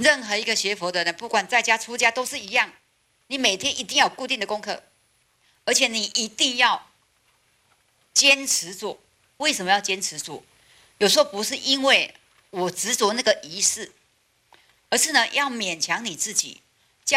任何一个学佛的人，不管在家出家都是一样，你每天一定要有固定的功课，而且你一定要坚持做。为什么要坚持做？有时候不是因为我执着那个仪式，而是呢要勉强你自己，